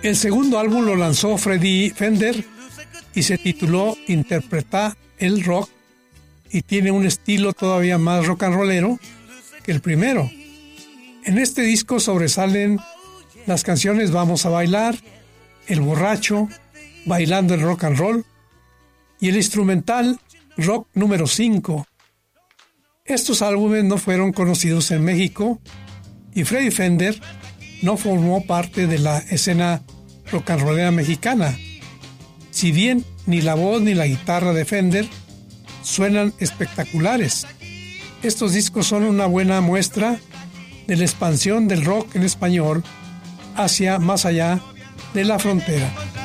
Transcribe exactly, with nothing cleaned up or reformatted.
El segundo álbum lo lanzó Freddie Fender y se tituló Interpreta el Rock, y tiene un estilo todavía más rock and rollero que el primero. En este disco sobresalen las canciones Vamos a Bailar, El Borracho, Bailando el Rock and Roll y el instrumental Rock número cinco. Estos álbumes no fueron conocidos en México y Freddie Fender no formó parte de la escena rock and rollera mexicana. Si bien ni la voz ni la guitarra de Fender suenan espectaculares, estos discos son una buena muestra de la expansión del rock en español hacia más allá de la frontera.